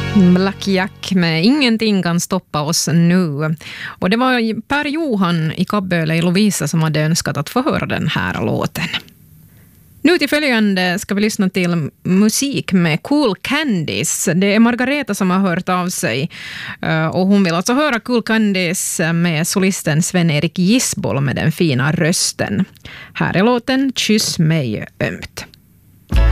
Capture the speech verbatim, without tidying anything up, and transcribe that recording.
Black Jack med Ingenting kan stoppa oss nu. Och det var Per Johan i Kabböle i Lovisa som hade önskat att få höra den här låten. Nu till följande ska vi lyssna till musik med Cool Candies. Det är Margareta som har hört av sig och hon vill alltså höra Cool Candies med solisten Sven-Erik Gisbol med den fina rösten. Här är låten Kyss mig ömt.